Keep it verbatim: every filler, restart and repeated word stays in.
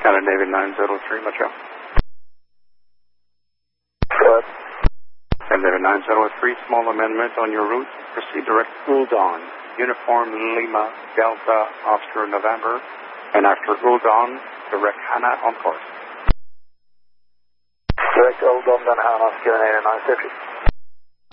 Scandinavian nine zero three, Metro. What? Scandinavian nine zero three, small amendment on your route. Proceed direct Uldon. Uniform Lima, Delta, Oscar, November. And after Uldon, direct Hana on course. Direct Uldon, then Hana, Scandinavian nine zero three.